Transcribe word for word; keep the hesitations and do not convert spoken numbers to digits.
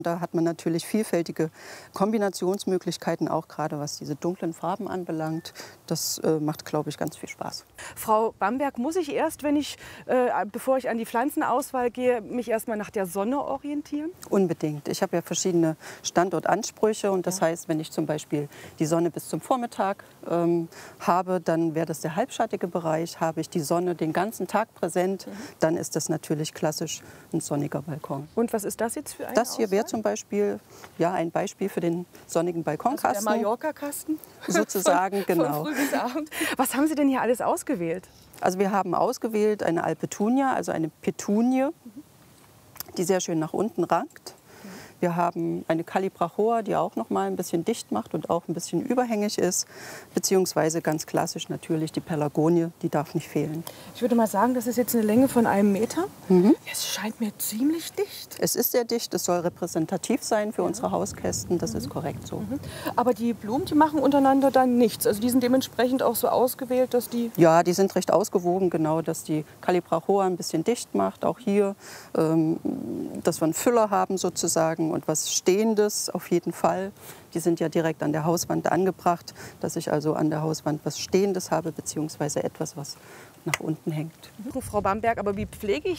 Da hat man natürlich vielfältige Kombinationsmöglichkeiten, auch gerade was diese dunklen Farben anbelangt. Das äh, macht, glaube ich, ganz viel Spaß. Frau Bamberg, muss ich erst, wenn ich, äh, bevor ich an die Pflanzenauswahl gehe, mich erstmal nach der Sonne orientieren? Unbedingt. Ich habe ja verschiedene Standortansprüche und das Ja. heißt, wenn ich zum Beispiel die Sonne bis zum Vormittag ähm, habe, dann wäre das der halbschattige Bereich. Habe ich die Sonne den ganzen Tag präsent, mhm. dann ist das natürlich klassisch ein sonniger Balkon. Und was ist das jetzt für eine Das hier wäre Auswahl? zum Beispiel ja, ein Beispiel für den sonnigen Balkonkasten. Also der Mallorca-Kasten? Sozusagen, von, genau. Von früh bis Abend. Was haben Sie denn hier alles ausgewählt? Also wir haben ausgewählt eine Alpetunia, also eine Petunie, die sehr schön nach unten rankt. Wir haben eine Calibrachoa, die auch noch mal ein bisschen dicht macht und auch ein bisschen überhängig ist. Beziehungsweise ganz klassisch natürlich die Pelargonie, die darf nicht fehlen. Ich würde mal sagen, das ist jetzt eine Länge von einem Meter. Mhm. Es scheint mir ziemlich dicht. Es ist sehr dicht, es soll repräsentativ sein für ja. unsere Hauskästen, das mhm. ist korrekt so. Mhm. Aber die Blumen, die machen untereinander dann nichts. Also die sind dementsprechend auch so ausgewählt, dass die... Ja, die sind recht ausgewogen, genau, dass die Calibrachoa ein bisschen dicht macht. Auch hier, ähm, dass wir einen Füller haben sozusagen. Und was Stehendes auf jeden Fall. Die sind ja direkt an der Hauswand angebracht, dass ich also an der Hauswand was Stehendes habe, beziehungsweise etwas, was nach unten hängt. Frau Bamberg, aber wie pflege ich